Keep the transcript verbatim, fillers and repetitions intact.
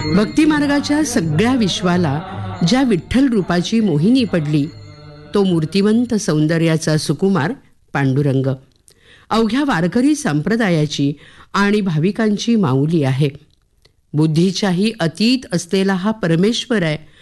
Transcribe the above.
भक्तिमार्गाच्या सगळ्या विश्वाला ज्या विठ्ठल रूपाची मोहिनी पडली तो मूर्तिवंत सौंदर्याचा सुकुमार पांडुरंग अवघ्या वारकरी संप्रदायाची आणि भाविकांची माऊली आहे. बुद्धीच्याही अतीत असलेला हा परमेश्वर आहे